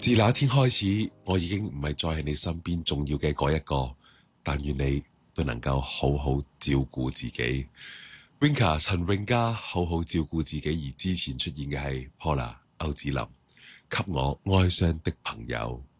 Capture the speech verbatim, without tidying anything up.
自那天開始，我已經唔係再係你身邊重要嘅嗰一個，但願你都能夠好好照顧自己。Winka 陳詠嘉好好照顧自己，而之前出現嘅係 Paula 歐子林，給我哀傷的朋友。